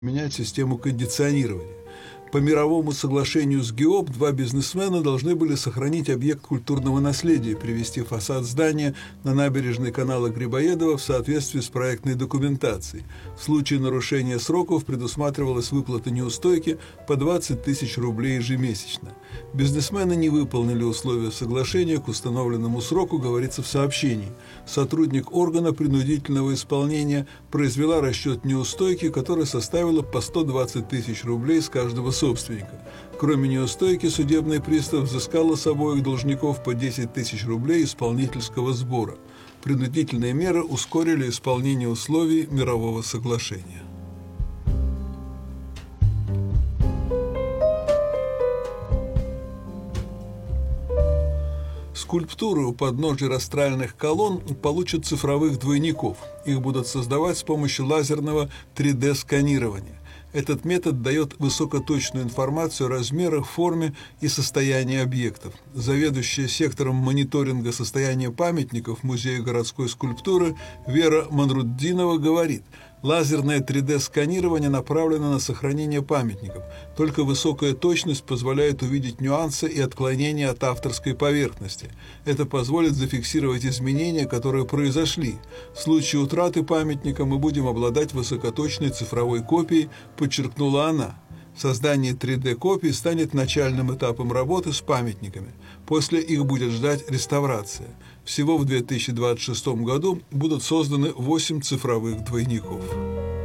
менять систему кондиционирования. По мировому соглашению с ГИОП два бизнесмена должны были сохранить объект культурного наследия, привести фасад здания на набережной канала Грибоедова в соответствии с проектной документацией. В случае нарушения сроков предусматривалась выплата неустойки по 20 тысяч рублей ежемесячно. Бизнесмены не выполнили условия соглашения к установленному сроку, говорится в сообщении. Сотрудник органа принудительного исполнения произвела расчет неустойки, которая составила по 120 тысяч рублей с каждого собственника. Кроме неустойки, судебный пристав взыскал с обоих должников по 10 тысяч рублей исполнительского сбора. Принудительные меры ускорили исполнение условий мирового соглашения. Скульптуры у подножия растральных колонн получат цифровых двойников. Их будут создавать с помощью лазерного 3D-сканирования. Этот метод дает высокоточную информацию о размерах, форме и состоянии объектов. Заведующая сектором мониторинга состояния памятников Музея городской скульптуры Вера Манруддинова говорит: лазерное 3D-сканирование направлено на сохранение памятников. Только высокая точность позволяет увидеть нюансы и отклонения от авторской поверхности. Это позволит зафиксировать изменения, которые произошли. В случае утраты памятника мы будем обладать высокоточной цифровой копией, подчеркнула она. Создание 3D-копий станет начальным этапом работы с памятниками. После их будет ждать реставрация. Всего в 2026 году будут созданы 8 цифровых двойников.